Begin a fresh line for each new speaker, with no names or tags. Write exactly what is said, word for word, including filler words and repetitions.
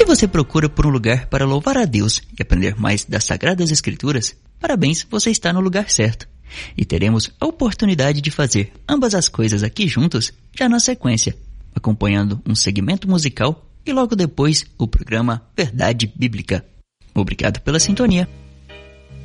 Se você procura por um lugar para louvar a Deus e aprender mais das Sagradas Escrituras, parabéns, você está no lugar certo. E teremos a oportunidade de fazer ambas as coisas aqui juntos, já na sequência, acompanhando um segmento musical e logo depois o programa Verdade Bíblica. Obrigado pela sintonia.